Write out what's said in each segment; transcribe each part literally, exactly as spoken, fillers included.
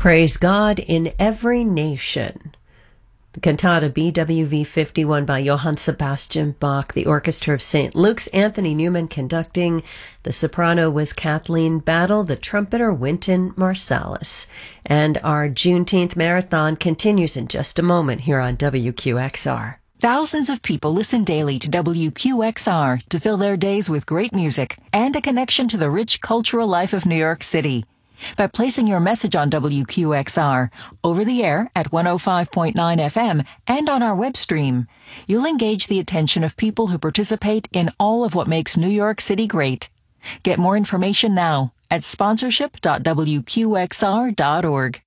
Praise God in Every Nation. The cantata B W V fifty-one by Johann Sebastian Bach, the Orchestra of Saint Luke's, Anthony Newman conducting. The soprano was Kathleen Battle, the trumpeter Wynton Marsalis. And our Juneteenth marathon continues in just a moment here on W Q X R. Thousands of people listen daily to W Q X R to fill their days with great music and a connection to the rich cultural life of New York City. By placing your message on W Q X R, over the air at one oh five point nine F M, and on our web stream, you'll engage the attention of people who participate in all of what makes New York City great. Get more information now at sponsorship dot w q x r dot org.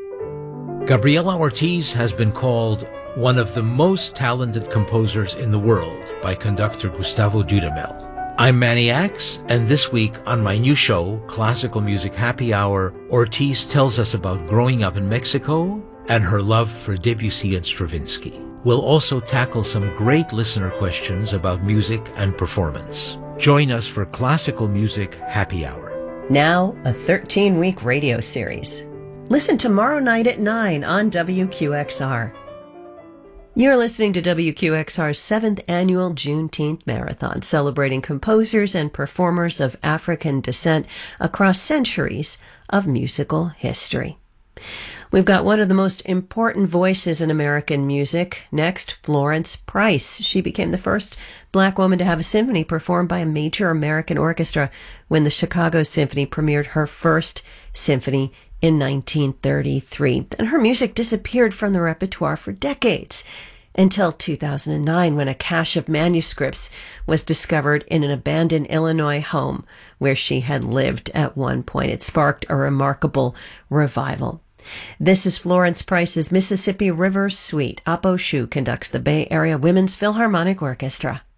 Gabriela Ortiz has been called one of the most talented composers in the world by conductor Gustavo Dudamel. I'm Manny Axe, and this week on my new show, Classical Music Happy Hour, Ortiz tells us about growing up in Mexico and her love for Debussy and Stravinsky. We'll also tackle some great listener questions about music and performance. Join us for Classical Music Happy Hour. Now, a thirteen-week radio series. Listen tomorrow night at nine on W Q X R. You're listening to W Q X R's seventh annual Juneteenth Marathon, celebrating composers and performers of African descent across centuries of musical history. We've got one of the most important voices in American music. Next, Florence Price. She became the first black woman to have a symphony performed by a major American orchestra when the Chicago Symphony premiered her first symphony in nineteen thirty-three. And her music disappeared from the repertoire for decades until two thousand nine, when a cache of manuscripts was discovered in an abandoned Illinois home where she had lived at one point. It sparked a remarkable revival. This is Florence Price's Mississippi River Suite. Apo Shu conducts the Bay Area Women's Philharmonic Orchestra.